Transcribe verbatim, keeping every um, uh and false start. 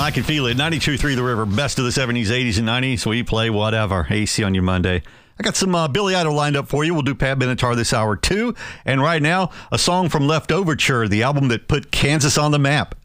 I Can Feel It. ninety-two point three The River. Best of the seventies, eighties, and nineties. We play whatever. A C on your Monday. I got some uh, Billy Idol lined up for you. We'll do Pat Benatar this hour, too. And right now, a song from Left Overture, the album that put Kansas on the map.